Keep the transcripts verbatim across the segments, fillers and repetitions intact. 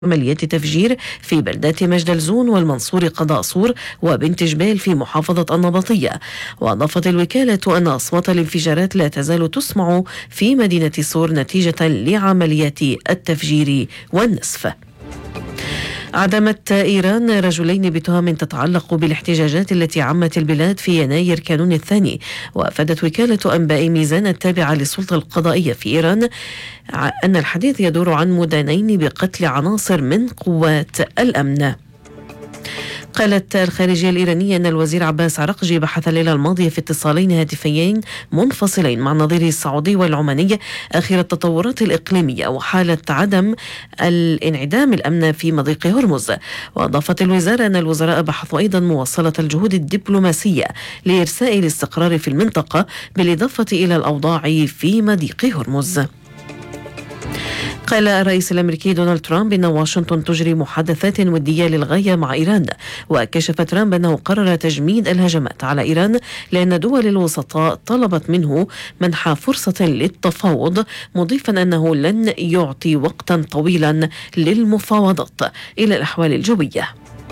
عمليات تفجير في بلدات مجدلزون والمنصور قضاء صور وبنت جبال في محافظة النبطية. وأضافت الوكالة أن أصوات الانفجارات لا تزال تسمع في مدينة صور نتيجة لعمليات التفجير والنسف. أعدمت إيران رجلين بتهم تتعلق بالاحتجاجات التي عمت البلاد في يناير كانون الثاني. وأفادت وكالة أنباء ميزان التابعة للسلطة القضائية في إيران أن الحديث يدور عن مدانين بقتل عناصر من قوات الأمن. قالت الخارجية الإيرانية أن الوزير عباس عرقجي بحث الليلة الماضية في اتصالين هاتفيين منفصلين مع نظيره السعودي والعماني آخر التطورات الإقليمية وحالة عدم الانعدام الأمن في مضيق هرمز. وأضافت الوزارة أن الوزراء بحثوا أيضا مواصلة الجهود الدبلوماسية لإرساء الاستقرار في المنطقة بالإضافة إلى الأوضاع في مضيق هرمز. قال الرئيس الأمريكي دونالد ترامب أن واشنطن تجري محادثات ودية للغاية مع إيران. وكشف ترامب أنه قرر تجميد الهجمات على إيران لأن دول الوسطاء طلبت منه منح فرصة للتفاوض، مضيفا أنه لن يعطي وقتا طويلا للمفاوضات. إلى الأحوال الجوية.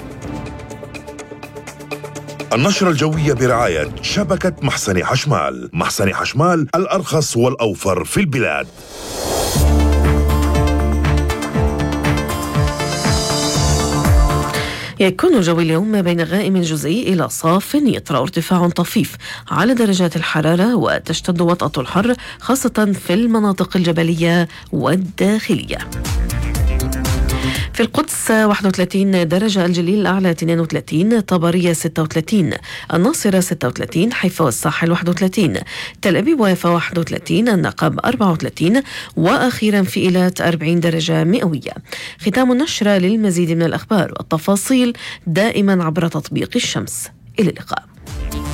النشرة الجوية برعاية شبكة محسن حشمال. محسن حشمال الأرخص والأوفر في البلاد. يكون الجو اليوم بين غائم جزئي إلى صاف، يطرأ ارتفاع طفيف على درجات الحرارة وتشتد وطأة الحر خاصة في المناطق الجبلية والداخلية. في القدس واحد وثلاثين درجة، الجليل الأعلى اثنين وثلاثين، طبرية ستة وثلاثين، الناصرة ستة وثلاثين، حيفا والساحل واحد وثلاثين، تل أبيب ويافا واحد وثلاثين، النقب أربعة وثلاثين، وأخيرا في إيلات أربعين درجة مئوية. ختام النشرة. للمزيد من الأخبار والتفاصيل دائما عبر تطبيق الشمس. إلى اللقاء.